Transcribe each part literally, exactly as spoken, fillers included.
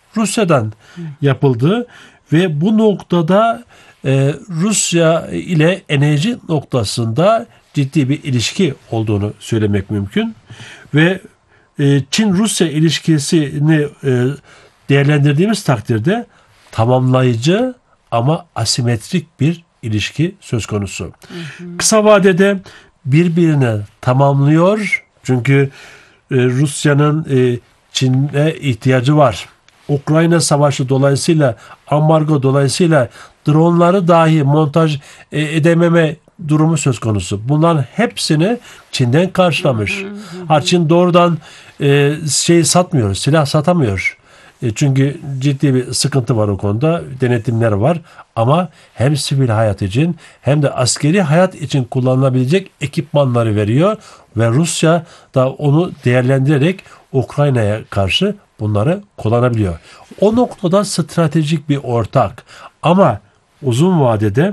Rusya'dan yapıldığı ve bu noktada e, Rusya ile enerji noktasında ciddi bir ilişki olduğunu söylemek mümkün. Ve e, Çin-Rusya ilişkisini e, değerlendirdiğimiz takdirde tamamlayıcı ama asimetrik bir ilişki söz konusu. Hı hı. Kısa vadede birbirini tamamlıyor. Çünkü e, Rusya'nın e, Çin'e ihtiyacı var. Ukrayna Savaşı dolayısıyla, ambargo dolayısıyla dronları dahi montaj e, edememe durumu söz konusu. Bunların hepsini Çin'den karşılamış. Ha, Çin doğrudan e, şey satmıyor, silah satamıyor. E, çünkü ciddi bir sıkıntı var o konuda. Denetimler var. Ama hem sivil hayat için hem de askeri hayat için kullanılabilecek ekipmanları veriyor ve Rusya da onu değerlendirerek Ukrayna'ya karşı bunları kullanabiliyor. O noktada stratejik bir ortak. Ama uzun vadede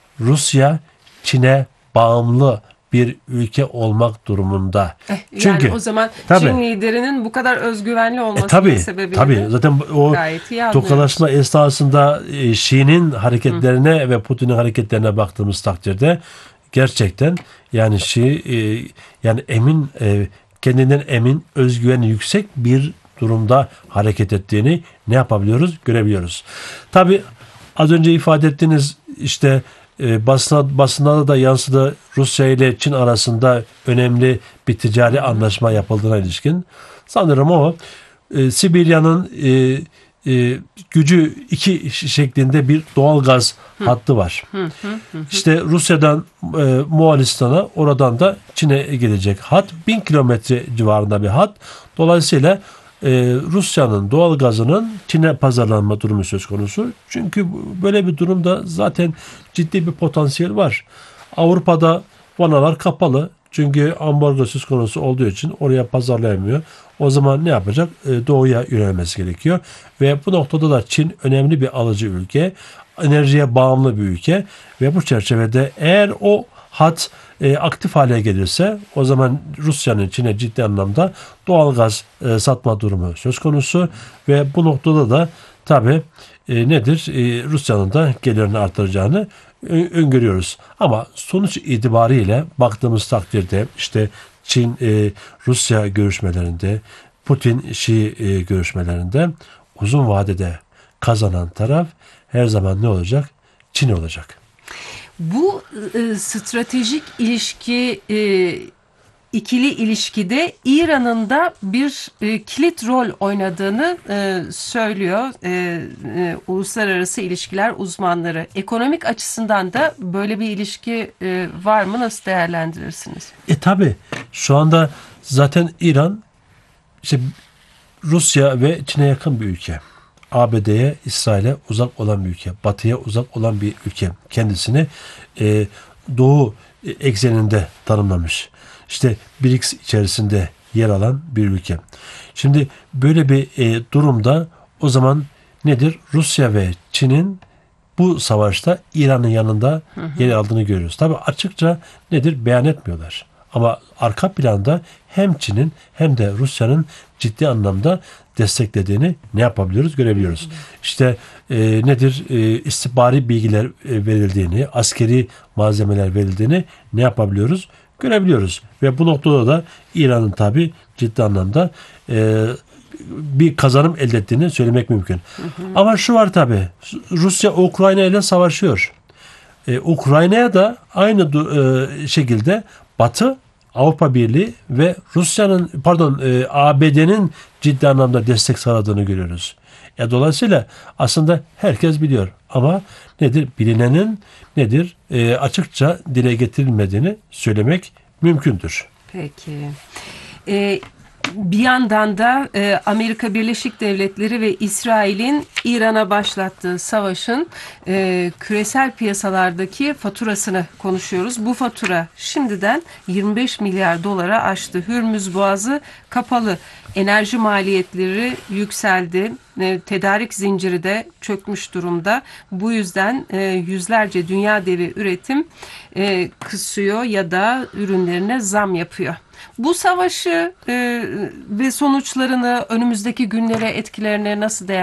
Rusya Çin'e bağımlı bir ülke olmak durumunda. Eh, Çünkü yani o zaman tabii, Çin liderinin bu kadar özgüvenli olmasının e, tabii, sebebi tabii. Zaten o tokalaşma esnasında e, Xi'nin hareketlerine Hı. ve Putin'in hareketlerine baktığımız takdirde gerçekten yani Xi e, yani emin e, kendinden emin, özgüveni yüksek bir durumda hareket ettiğini ne yapabiliyoruz? Görebiliyoruz. Tabii az önce ifade ettiğiniz işte e, basına, basına da yansıdı, Rusya ile Çin arasında önemli bir ticari anlaşma yapıldığına ilişkin. Sanırım o e, Sibirya'nın e, e, gücü iki şeklinde bir doğal gaz hı. hattı var. Hı hı hı. İşte Rusya'dan e, Moğolistan'a, oradan da Çin'e gelecek hat. Bin kilometre civarında bir hat. Dolayısıyla Ee, Rusya'nın doğal gazının Çin'e pazarlanma durumu söz konusu. Çünkü böyle bir durumda zaten ciddi bir potansiyel var. Avrupa'da vanalar kapalı. Çünkü ambargo söz konusu olduğu için oraya pazarlayamıyor. O zaman ne yapacak? Ee, doğuya yönelmesi gerekiyor. Ve bu noktada da Çin önemli bir alıcı ülke. Enerjiye bağımlı bir ülke. Ve bu çerçevede eğer o hat e, aktif hale gelirse o zaman Rusya'nın Çin'e ciddi anlamda doğal gaz e, satma durumu söz konusu ve bu noktada da tabii e, nedir? E, Rusya'nın da gelirini artıracağını ö- öngörüyoruz. Ama sonuç itibariyle baktığımız takdirde işte Çin e, Rusya görüşmelerinde, Putin Şii e, görüşmelerinde uzun vadede kazanan taraf her zaman ne olacak? Çin olacak. Bu e, stratejik ilişki, e, ikili ilişkide İran'ın da bir e, kilit rol oynadığını e, söylüyor e, e, uluslararası ilişkiler uzmanları. Ekonomik açısından da böyle bir ilişki e, var mı? Nasıl değerlendirirsiniz? E tabi şu anda zaten İran işte Rusya ve Çin'e yakın bir ülke. A B D'ye, İsrail'e uzak olan bir ülke. Batı'ya uzak olan bir ülke. Kendisini e, Doğu ekseninde tanımlamış. İşte B R I C S içerisinde yer alan bir ülke. Şimdi böyle bir e, durumda o zaman nedir? Rusya ve Çin'in bu savaşta İran'ın yanında hı hı. yer aldığını görüyoruz. Tabii açıkça nedir? Beyan etmiyorlar. Ama arka planda hem Çin'in hem de Rusya'nın ciddi anlamda desteklediğini ne yapabiliyoruz? Görebiliyoruz. İşte e, nedir? E, istihbari bilgiler e, verildiğini, askeri malzemeler verildiğini ne yapabiliyoruz? Görebiliyoruz. Ve bu noktada da İran'ın tabii ciddi anlamda e, bir kazanım elde ettiğini söylemek mümkün. Hı hı. Ama şu var tabii. Rusya Ukrayna ile savaşıyor. Ee, Ukrayna'ya da aynı e, şekilde Batı, Avrupa Birliği ve Rusya'nın pardon e, A B D'nin ciddi anlamda destek sağladığını görüyoruz. E, dolayısıyla aslında herkes biliyor ama nedir? Bilinenin nedir? E, açıkça dile getirilmediğini söylemek mümkündür. Peki. E, Bir yandan da e, Amerika Birleşik Devletleri ve İsrail'in İran'a başlattığı savaşın e, küresel piyasalardaki faturasını konuşuyoruz. Bu fatura şimdiden yirmi beş milyar dolara aştı. Hürmüz Boğazı kapalı. Enerji maliyetleri yükseldi. E, tedarik zinciri de çökmüş durumda. Bu yüzden e, yüzlerce dünya devi üretim e, kısıyor ya da ürünlerine zam yapıyor. Bu savaşı e, ve sonuçlarını önümüzdeki günlere, etkilerini nasıl değerlendiriyorsunuz?